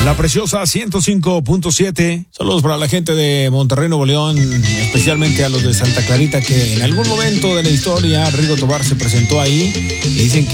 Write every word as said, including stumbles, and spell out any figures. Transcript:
La preciosa ciento cinco punto siete. Saludos para la gente de Monterrey, Nuevo León, especialmente a los de Santa Clarita, que en algún momento de la historia Rigo Tobar se presentó ahí y dicen que